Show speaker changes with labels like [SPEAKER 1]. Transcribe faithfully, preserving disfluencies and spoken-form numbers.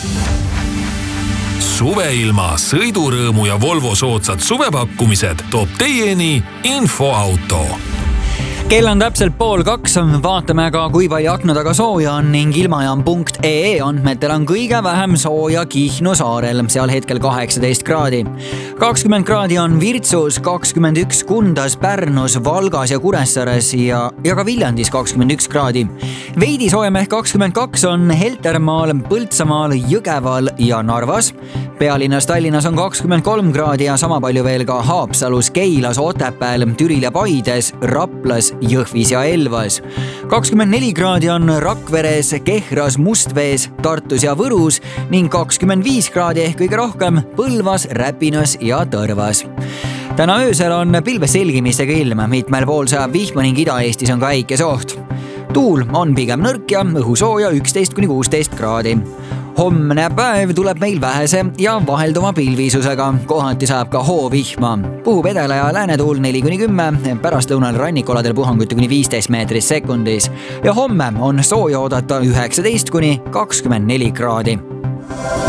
[SPEAKER 1] Suveilma, sõidurõõmu ja Volvo soodsad suvepakkumised toob teieni Infoauto.
[SPEAKER 2] Kell on täpselt pool kaks, vaatame aga, kui palju akna taga sooja on ning ilmajaam punkt ee andmetel on kõige vähem sooja Kihnu saarel, seal hetkel kaheksateist kraadi. kakskümmend kraadi on Virtsus, kakskümmend üks Kundas, Pärnus, Valgas ja Kuressaares ja, ja ka Viljandis kakskümmend üks kraadi. Veidi soojem ehk kakskümmend kaks on Heltermaal, Põltsamaal, Jõgeval ja Narvas. Pealinnas Tallinnas on kakskümmend kolm kraadi ja sama palju veel ka Haapsalus, Keilas, Otepääl, Türil ja Paides, Raplas, Jõhvis ja Elvas. kakskümmend neli kraadi on Rakveres, Kehras, Mustvees, Tartus ja Võrus ning kakskümmend viis kraadi ehk kõige rohkem Põlvas, Räpinas ja Tõrvas. Täna öösel on pilves selgimistega ilm, mitmel pool sajab vihma ning Ida-Eestis on ka äikeseoht. Tuul on pigem nõrk ja õhusooja üksteist kuni kuusteist kraadi. Homne päev tuleb meil vähese ja vahelduma pilvisusega. Kohati saab ka hoovihma. Puhub edela ja läänetuul neli kuni kümme, pärastlõunal rannikoladel puhanguti kuni viisteist meetrit sekundis. Ja homme on sooja oodata üheksateist kuni kakskümmend neli kraadi.